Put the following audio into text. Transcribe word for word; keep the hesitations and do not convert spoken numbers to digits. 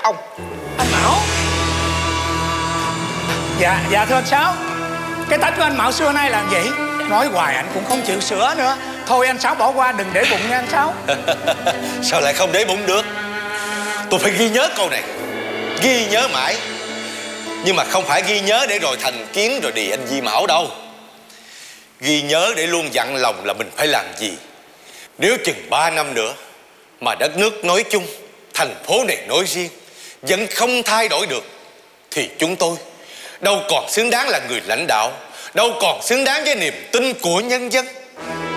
ông. Anh Mão. Dạ, dạ thưa anh Sáu. Cái tánh của anh Mão xưa nay là vậy. Nói hoài anh cũng không chịu sửa nữa. Thôi anh Sáu bỏ qua, đừng để bụng nha anh Sáu. Sao lại không để bụng được? Tôi phải ghi nhớ câu này, ghi nhớ mãi. Nhưng mà không phải ghi nhớ để rồi thành kiến rồi đì anh Di Mão đâu. Ghi nhớ để luôn dặn lòng là mình phải làm gì. Nếu chừng ba năm nữa mà đất nước nói chung, thành phố này nói riêng vẫn không thay đổi được, thì chúng tôi đâu còn xứng đáng là người lãnh đạo, đâu còn xứng đáng với niềm tin của nhân dân.